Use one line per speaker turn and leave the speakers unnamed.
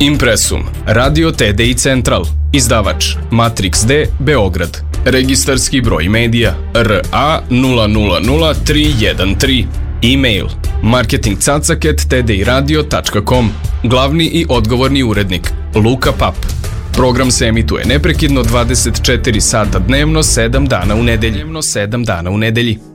Impresum, Radio TDI Central, izdavač Matrix D, Beograd, registarski broj medija RA 000313, e-mail marketingcacak@tdiradio.com, glavni i odgovorni urednik Luka Pap. Program se emituje neprekidno 24 sata dnevno, 7 dana u nedelji.